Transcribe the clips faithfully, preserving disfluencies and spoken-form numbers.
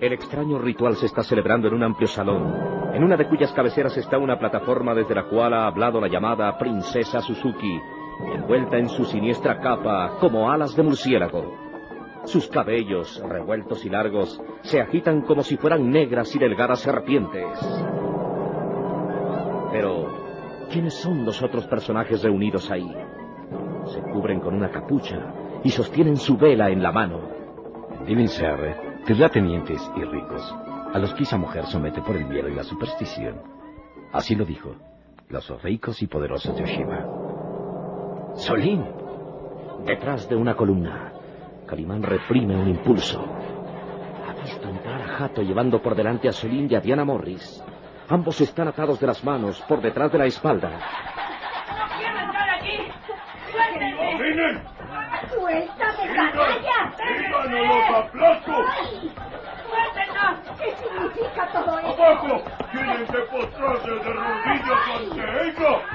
El extraño ritual se está celebrando en un amplio salón, en una de cuyas cabeceras está una plataforma desde la cual ha hablado la llamada Princesa Suzuki, envuelta en su siniestra capa como alas de murciélago. Sus cabellos, revueltos y largos, se agitan como si fueran negras y delgadas serpientes. Pero, ¿quiénes son los otros personajes reunidos ahí? Se cubren con una capucha y sostienen su vela en la mano. Deben ser terratenientes y ricos, a los que esa mujer somete por el miedo y la superstición. Así lo dijo, los ricos y poderosos de Oshiba. Solín. Detrás de una columna, Calimán reprime un impulso. Ha visto entrar a Hato llevando por delante a Solín y a Diana Morris. Ambos están atados de las manos por detrás de la espalda. ¡No quiero entrar aquí! ¡Suéltenme! ¡Vienen! ¡Suéltame, canalla! ¡Díganos los aplausos! ¡Suéltenos! ¿Qué significa todo esto? ¡Abajo! ¡Tienen que postrarse de rodillas ante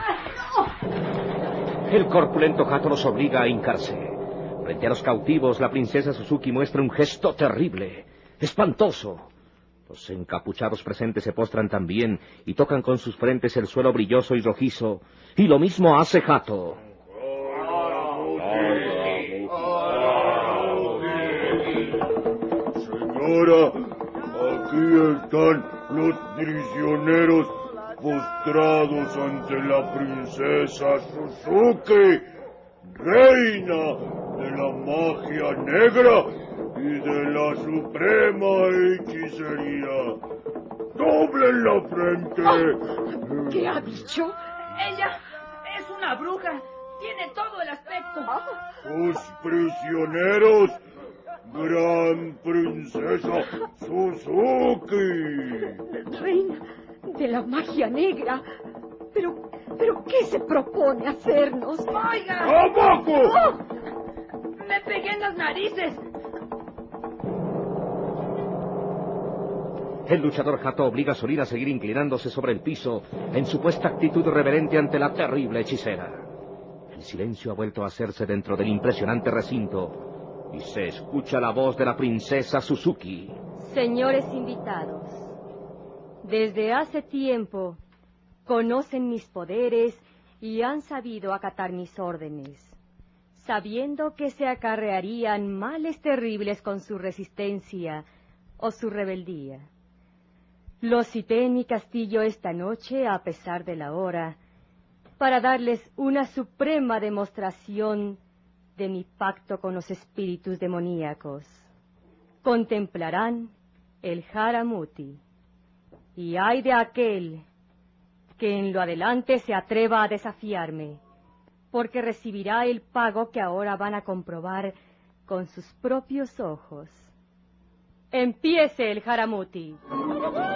ella! El corpulento Hato los obliga a hincarse. Frente a los cautivos, la princesa Suzuki muestra un gesto terrible, espantoso. Los encapuchados presentes se postran también y tocan con sus frentes el suelo brilloso y rojizo, y lo mismo hace Hato. Señora, aquí están los prisioneros postrados ante la princesa Suzuki, reina de la magia negra y de la suprema hechicería. ¡Doblen la frente! Oh, ¿qué ha dicho? Ella es una bruja. Tiene todo el aspecto. Sus prisioneros, gran princesa Suzuki. Reina de la magia negra. Pero, pero, ¿qué se propone hacernos? ¡Oiga! ¡Abajo! ¡Oh! ¡Me pegué en las narices! El luchador Hato obliga a Solín a seguir inclinándose sobre el piso en supuesta actitud reverente ante la terrible hechicera. El silencio ha vuelto a hacerse dentro del impresionante recinto y se escucha la voz de la princesa Suzuki. Señores invitados, desde hace tiempo conocen mis poderes y han sabido acatar mis órdenes, sabiendo que se acarrearían males terribles con su resistencia o su rebeldía. Los cité en mi castillo esta noche, a pesar de la hora, para darles una suprema demostración de mi pacto con los espíritus demoníacos. Contemplarán el Haramuti, y ay de aquel que en lo adelante se atreva a desafiarme, porque recibirá el pago que ahora van a comprobar con sus propios ojos. Empiece el Haramuti.